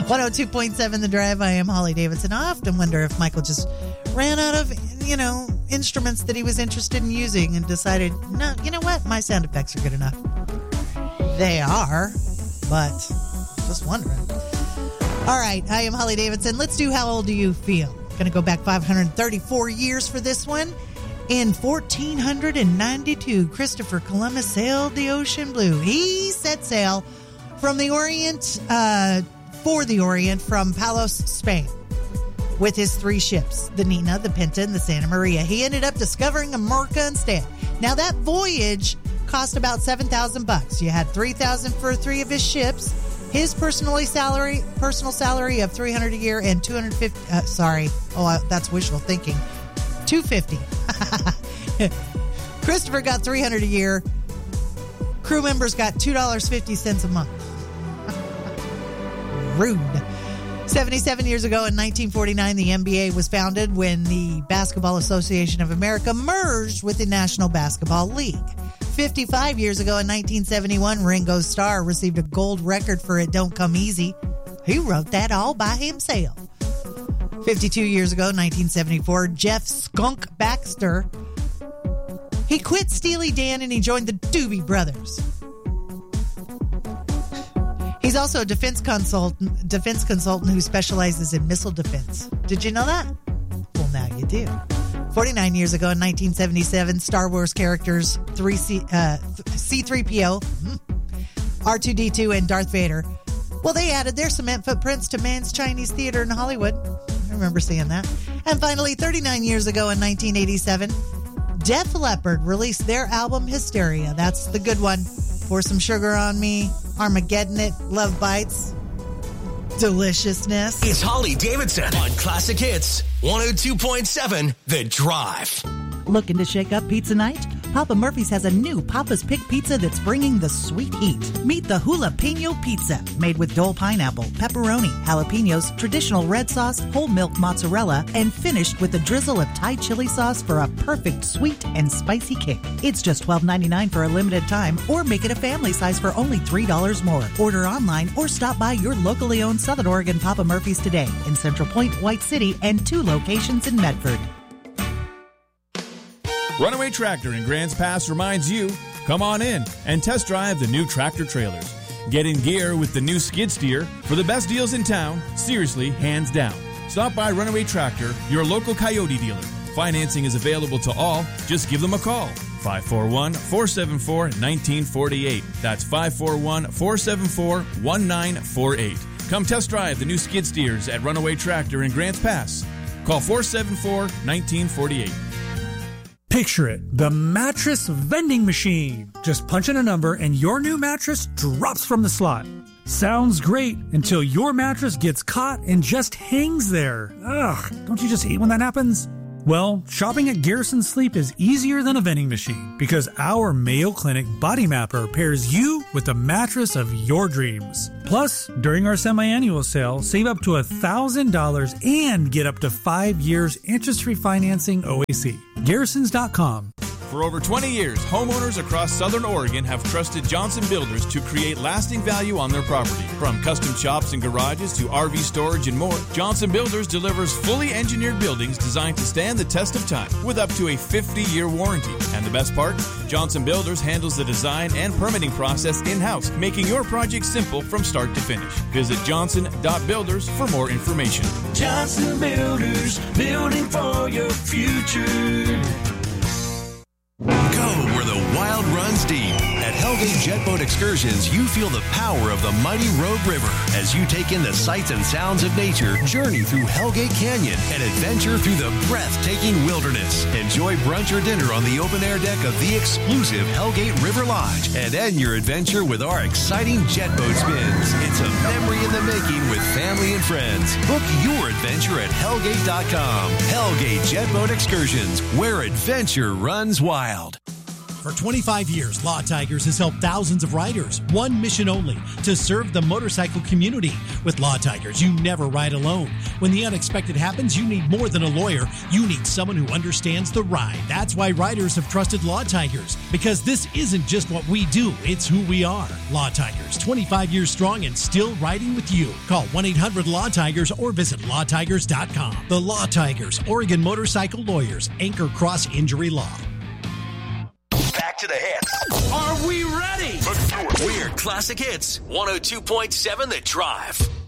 102.7 The Drive. I am Holly Davidson. I often wonder if Michael just ran out of, instruments that he was interested in using and decided, no, you know what? My sound effects are good enough. They are, but just wondering. All right. I am Holly Davidson. Let's do How Old Do You Feel? Going to go back 534 years for this one. In 1492, Christopher Columbus sailed the ocean blue. He set sail from the Orient, for the Orient from Palos, Spain, with his 3 ships, the Nina, the Pinta, and the Santa Maria. He ended up discovering America instead. Now, that voyage cost about $7,000. You had $3,000 for 3 of his ships, his personal salary of $300 a year, and $250. That's wishful thinking. $250. Christopher got $300 a year. Crew members got $2.50 a month. Rude. 77 years ago in 1949, the NBA was founded when the Basketball Association of America merged with the National Basketball League. 55 years ago in 1971, Ringo Starr received a gold record for It Don't Come Easy. He wrote that all by himself. 52 years ago, 1974, Jeff Skunk Baxter, he quit Steely Dan and he joined the Doobie Brothers. He's also a defense consultant who specializes in missile defense. Did you know that? Well, now you do. 49 years ago in 1977, Star Wars characters C-3PO, R2-D2, and Darth Vader, well, they added their cement footprints to Mann's Chinese Theater in Hollywood. I remember seeing that. And finally, 39 years ago in 1987, Def Leppard released their album Hysteria. That's the good one. Pour Some Sugar on Me, Armageddon It, Love Bites, Deliciousness. It's Holly Davidson on Classic Hits 102.7 The Drive. Looking to shake up pizza night? Papa Murphy's has a new Papa's Pick Pizza that's bringing the sweet heat. Meet the Jalapeno Pizza, made with Dole pineapple, pepperoni, jalapenos, traditional red sauce, whole milk mozzarella, and finished with a drizzle of Thai chili sauce for a perfect sweet and spicy kick. It's just $12.99 for a limited time, or make it a family size for only $3 more. Order online or stop by your locally owned Southern Oregon Papa Murphy's today in Central Point, White City, and 2 locations in Medford. Runaway Tractor in Grants Pass reminds you, come on in and test drive the new tractor trailers. Get in gear with the new skid steer for the best deals in town, seriously, hands down. Stop by Runaway Tractor, your local Coyote dealer. Financing is available to all. Just give them a call. 541-474-1948. That's 541-474-1948. Come test drive the new skid steers at Runaway Tractor in Grants Pass. Call 474-1948. Picture it, the mattress vending machine. Just punch in a number and your new mattress drops from the slot. Sounds great until your mattress gets caught and just hangs there. Ugh, don't you just hate when that happens? Well, shopping at Garrison Sleep is easier than a vending machine because our Mayo Clinic Body Mapper pairs you with the mattress of your dreams. Plus, during our semi-annual sale, save up to $1,000 and get up to 5 years interest-free financing OAC. Garrisons.com. For over 20 years, homeowners across Southern Oregon have trusted Johnson Builders to create lasting value on their property. From custom shops and garages to RV storage and more, Johnson Builders delivers fully engineered buildings designed to stand the test of time with up to a 50-year warranty. And the best part? Johnson Builders handles the design and permitting process in-house, making your project simple from start to finish. Visit johnson.builders for more information. Johnson Builders, building for your future. Go where the wild runs deep. At Hellgate Jet Boat Excursions, you feel the power of the mighty Rogue River as you take in the sights and sounds of nature, journey through Hellgate Canyon, and adventure through the breathtaking wilderness. Enjoy brunch or dinner on the open-air deck of the exclusive Hellgate River Lodge and end your adventure with our exciting jet boat spins. It's a memory in the making with family and friends. Book your adventure at Hellgate.com. Hellgate Jet Boat Excursions, where adventure runs wild. For 25 years, Law Tigers has helped thousands of riders. One mission only, to serve the motorcycle community. With Law Tigers, you never ride alone. When the unexpected happens, you need more than a lawyer. You need someone who understands the ride. That's why riders have trusted Law Tigers. Because this isn't just what we do, it's who we are. Law Tigers, 25 years strong and still riding with you. Call 1-800-LAW-TIGERS or visit lawtigers.com. The Law Tigers, Oregon Motorcycle Lawyers, Anchor Cross Injury Law. Back to the hits. Are we ready? We're Classic Hits, 102.7 The Drive.